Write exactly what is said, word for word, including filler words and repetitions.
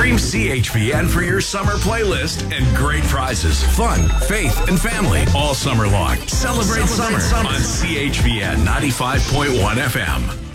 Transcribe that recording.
Stream C H V N for your summer playlist and great prizes, fun, faith, and family all summer long. Celebrate, Celebrate summer, summer on C H V N ninety-five point one F M.